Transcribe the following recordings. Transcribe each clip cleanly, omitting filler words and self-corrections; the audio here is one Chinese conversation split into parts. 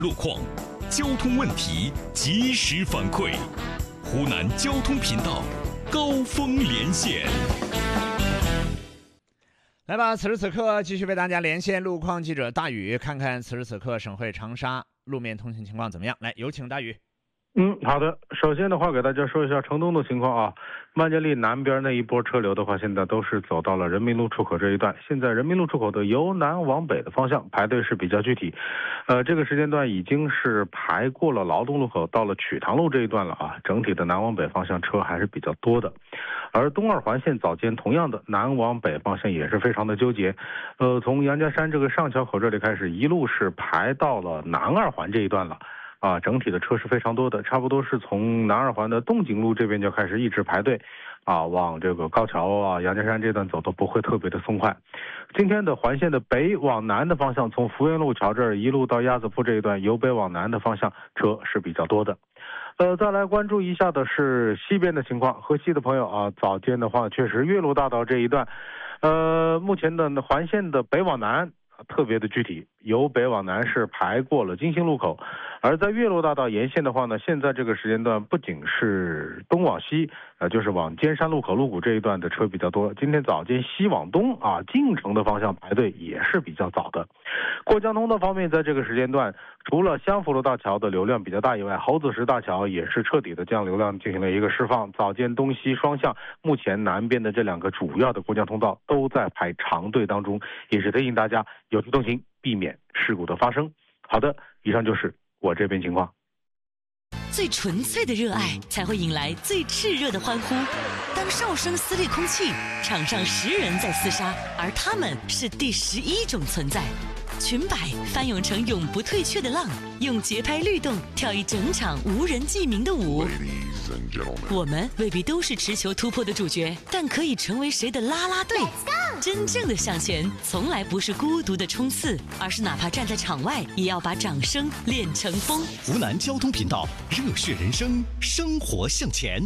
路况、交通问题及时反馈。湖南交通频道高峰连线。 来吧，此时此刻继续为大家连线路况记者大宇，看看此时此刻省会长沙路面通行情况怎么样。来，有请大宇。 好的。首先的话，给大家说一下城东的情况啊。万家丽南边那一波车流的话，现在都是走到了人民路出口这一段。现在人民路出口的由南往北的方向排队是比较具体。这个时间段已经是排过了劳动路口，到了曲塘路这一段了啊。整体的南往北方向车还是比较多的。而东二环线早间同样的南往北方向也是非常的纠结。从杨家山这个上桥口这里开始，一路是排到了南二环这一段了。整体的车是非常多的，差不多是从南二环的洞井路这边就开始一直排队，往这个高桥啊、杨家山这段走都不会特别的松快。今天的环线的北往南的方向，从福源路桥这儿一路到鸭子铺这一段，由北往南的方向车是比较多的。再来关注一下的是西边的情况，河西的朋友啊，早间的话确实岳麓大道这一段，目前的环线的北往南特别的具体，由北往南是排过了金星路口。而在岳麓大道沿线的话呢，现在这个时间段不仅是东往西，就是往尖山路口路谷这一段的车比较多。今天早间西往东进城的方向排队也是比较早的。过江通道方面，在这个时间段，除了襄福路大桥的流量比较大以外，猴子石大桥也是彻底的将流量进行了一个释放。早间东西双向，目前南边的这两个主要的过江通道都在排长队当中，也是提醒大家有序通行，避免事故的发生。好的，以上就是我这边情况。 最纯粹的热爱才会引来最炽热的欢呼。当哨声撕裂空气，场上10人在厮杀，而他们是第11种存在。裙摆翻涌成永不退却的浪，用节拍律动跳一整场无人记名的舞。我们未必都是持球突破的主角，但可以成为谁的啦啦队。真正的向前，从来不是孤独的冲刺，而是哪怕站在场外，也要把掌声练成风。 湖南交通频道，热血人生，生活向前。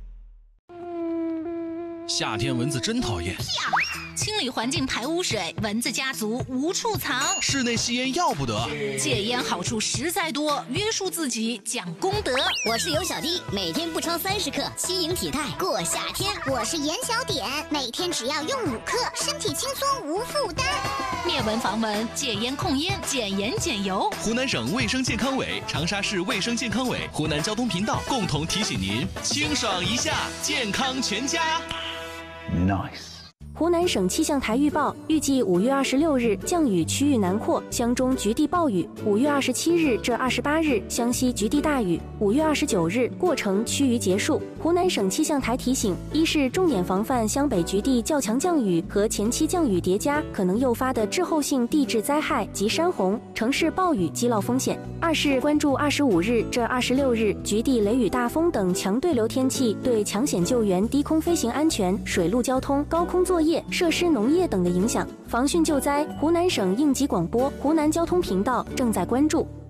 夏天蚊子真讨厌， 清理环境排污水，蚊子家族无处藏。 室内吸烟要不得， 戒烟好处实在多，约束自己讲功德。 我是尤小弟，每天不超30克，轻盈体态过夏天。 我是严小点，每天只要用5克，身体轻松无负担。 灭蚊防蚊，戒烟控烟，减盐减油。 湖南省卫生健康委、长沙市卫生健康委、湖南交通频道共同提醒您：清爽一下，健康全家。 Nice。 湖南省气象台预报，预计5月26日降雨区域南扩，湘中局地暴雨；5月27日至28日湘西局地大雨；5月29日过程趋于结束。湖南省气象台提醒：一是重点防范湘北局地较强降雨和前期降雨叠加可能诱发的滞后性地质灾害及山洪、城市暴雨积涝风险；二是关注25日至26日局地雷雨大风等强对流天气对抢险救援、低空飞行安全、水陆交通、高空作业、设施农业等的影响，防汛救灾。湖南省应急广播、湖南交通频道正在关注。